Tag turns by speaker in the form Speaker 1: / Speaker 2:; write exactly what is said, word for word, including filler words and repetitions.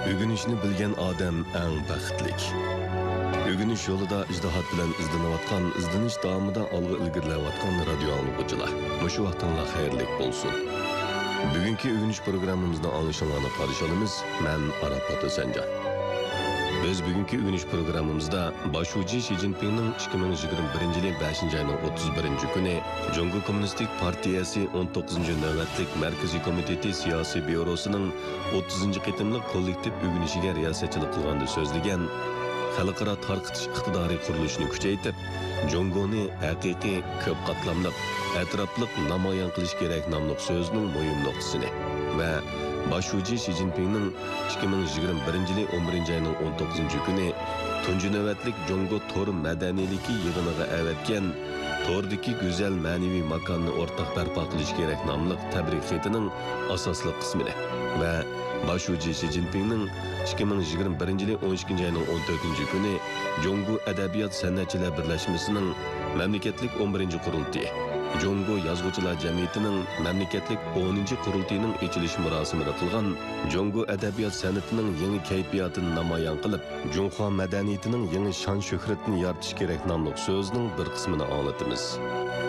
Speaker 1: Ögünüşni bilgen odam eng baxtlik. Ögünüş yo'lida ijtihod bilan izlanayotgan, izlanish davomida olg'a ilgarilayotgan radio anglag'uchilar. Mushu vaqtinglar xayrlik bo'lsin. Bugungi ögünüş programmamizda anglashinglarni qarshi olamiz. Men Arafat Sanjar. Biz bugungi ögünüş programmamizda boshuvchi Xi Jinpingning ikki ming yigirma birinchi yil beshinchi oyning o'ttiz birinchi kuni Jungo Kommunistik partiyasi o'n to'qqizinchi navbatlik Markaziy komiteti siyosiy byurosining o'ttizinchi qitimliq kollektiv ögünüşiga riyosatchilik qilganda so'zlagan xalqaro tarqitish iqtidoriy qurilishini kuchaytirib, Jongoni haqiqiy ko'p qatlamli, atrofliq namoyon qilish kerak nomli so'zning muhim nuqtasini va boshuvchi Xi Jinpingning ikki ming yigirma birinchi yil o'n birinchi oyning o'n to'qqizinchi kuni tunji navbatlik Jongo Tor madaniyligi yig'iniga avatgan Tordagi go'zal ma'naviy makonni o'rtaq barpo qilish kerak nomli tabrik xatining asosli qismini va boshuvchi Xi Jinpingning ikki ming yigirma birinchi yil o'n ikkinchi oyning o'n to'rtinchi kuni Jongo adabiyot san'atchilar birlashmasining mamlakatlik o'n birinchi qurultiyi, Jongo yozuvchilar jamiyatining mamlakatlik o'ninchi qurultiyining ochilish marosimida qilgan Jongo adabiyot san'atining yangi kayfiyatini namoyon qilib, Junxo madaniyatining yangi shon shuhratini yaratish kerak nomli so'zning bir qismini anglatamiz.